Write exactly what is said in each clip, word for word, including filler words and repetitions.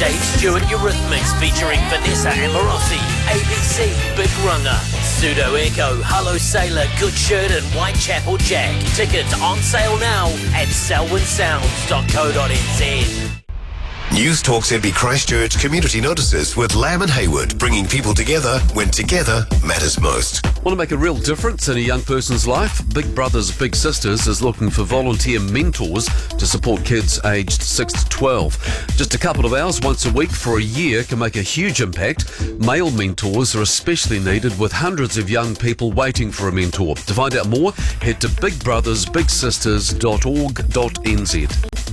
Dave Stewart Eurythmics featuring Vanessa Amorosi, A B C, Big Runner, Pseudo Echo, Hello Sailor, Good Shirt and Whitechapel Jack. Tickets on sale now at selwyn sounds dot co dot n z. News Talk Z B Christchurch Community Notices with Lamb and Hayward, bringing people together when together matters most. Want to make a real difference in a young person's life? Big Brothers Big Sisters is looking for volunteer mentors to support kids aged six to twelve. Just a couple of hours once a week for a year can make a huge impact. Male mentors are especially needed, with hundreds of young people waiting for a mentor. To find out more, head to big brothers big sisters dot org dot n z.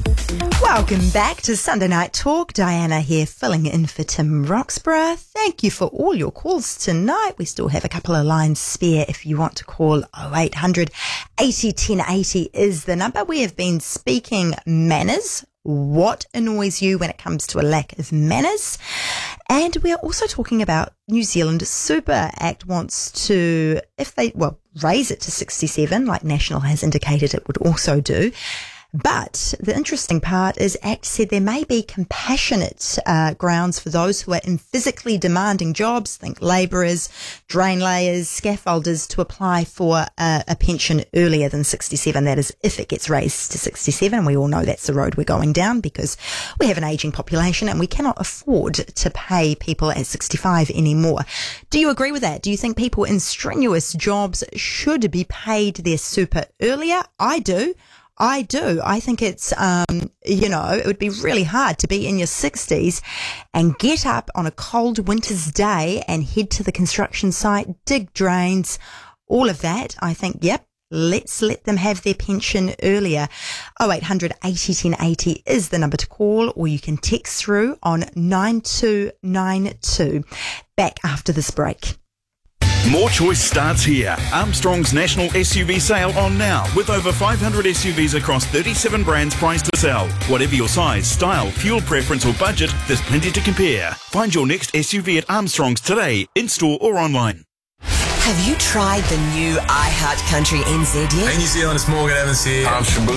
Welcome back to Sunday Night Talk. Diana here, filling in for Tim Roxburgh. Thank you for all your calls tonight. We still have a couple of lines spare if you want to call. oh eight hundred eighty ten eighty is the number. We have been speaking manners. What annoys you when it comes to a lack of manners? And we're also talking about New Zealand Super Act wants to, if they, well, raise it to sixty-seven, like National has indicated it would also do. But the interesting part is ACT said there may be compassionate uh, grounds for those who are in physically demanding jobs, think labourers, drain layers, scaffolders, to apply for uh, a pension earlier than sixty-seven. That is, if it gets raised to sixty-seven. We all know that's the road we're going down because we have an ageing population and we cannot afford to pay people at sixty-five anymore. Do you agree with that? Do you think people in strenuous jobs should be paid their super earlier? I do. I do. I think it's, um, you know, it would be really hard to be in your sixties and get up on a cold winter's day and head to the construction site, dig drains, all of that. I think, yep, let's let them have their pension earlier. oh eight hundred eighty ten eighty is the number to call, or you can text through on nine two nine two. Back after this break. More choice starts here. Armstrong's national S U V sale on now, with over five hundred S U Vs across thirty-seven brands priced to sell. Whatever your size, style, fuel preference or budget, there's plenty to compare. Find your next S U V at Armstrong's today, in-store or online. Have you tried the new iHeart Country N Z yet? Hey New Zealand, it's Morgan Evans here. I'm Shabu.